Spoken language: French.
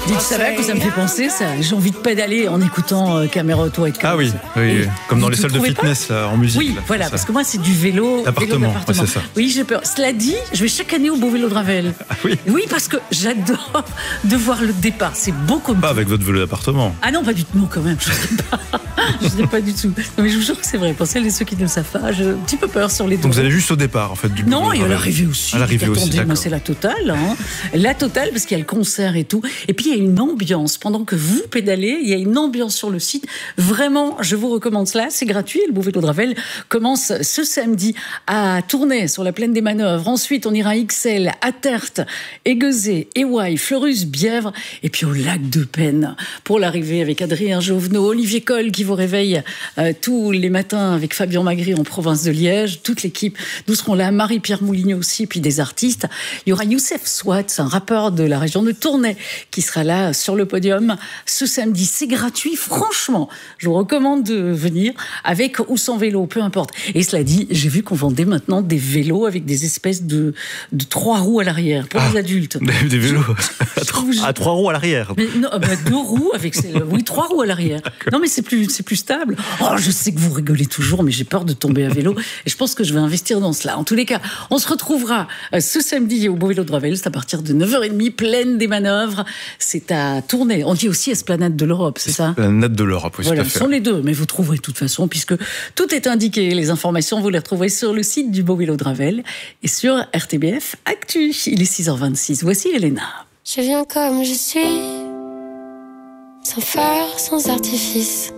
Dites, ça va que ça me fait penser, ça. J'ai envie de pédaler en écoutant Camelot White. Ah oui, comme dans les salles de fitness en musique. Oui, là, voilà, parce que moi c'est du vélo d'appartement. Ouais, c'est ça. Oui, j'ai peur. Cela dit, je vais chaque année au Beau Vélo de Ravel. Ah oui. Oui, parce que j'adore de voir le départ. C'est beau comme Pas tout. avec votre vélo d'appartement. Ah non, pas du tout. Non, quand même, je ne sais pas. Je ne sais pas du tout. Non, mais je vous jure que c'est vrai. Pour celles et ceux qui ne le savent pas, j'ai un petit peu peur sur les deux. Donc vous allez juste au départ, en fait, du Non, Beau et Vélo à de l'arrivée aussi. À l'arrivée aussi, Attendez, moi, d'accord. c'est la totale. Hein. La totale, parce qu'il y a le concert et tout. Et puis, il y a une ambiance. Pendant que vous pédalez, il y a une ambiance sur le site. Vraiment, je vous recommande cela. C'est gratuit. Le Beau Vélo de Ravel commence ce samedi à Tournai, sur la plaine des Manœuvres. Ensuite, on ira à Ixelles, à Tertre, Aiguezé, Éouaille, Fleurus, Bièvre. Et puis, au lac de Penne, pour l'arrivée avec Adrien Jovenot, Olivier Coll, qui vous réveille tous les matins avec Fabien Magri en province de Liège. Toute l'équipe. Nous serons là. Marie-Pierre Moulineau aussi, puis des artistes. Il y aura Youssef Swat, un rappeur de la région de Tournai, qui sera là sur le podium ce samedi. C'est gratuit, franchement. Je vous recommande de venir avec ou sans vélo, peu importe. Et cela dit, j'ai vu qu'on vendait maintenant des vélos avec des espèces de 3 roues à l'arrière pour les adultes. Des vélos à 3 roues à l'arrière. Mais non, 2 roues avec 3 roues à l'arrière. Non, mais c'est plus stable. Oh, je sais que vous rigolez toujours, mais j'ai peur de tomber à vélo et je pense que je vais investir dans cela. En tous les cas, on se retrouvera ce samedi au Beau Vélo de Ravel. C'est à partir de 9h30, plaine des Manœuvres. C'est à Tournai. On dit aussi Esplanade de l'Europe, c'est ça? Esplanade de l'Europe, oui, voilà, tout à fait. ce sont les deux, mais vous trouverez de toute façon, puisque tout est indiqué. Les informations, vous les retrouverez sur le site du Beau Vélo de Ravel et sur RTBF Actu. Il est 6h26. Voici Elena. Je viens comme je suis, sans phare, sans artifice.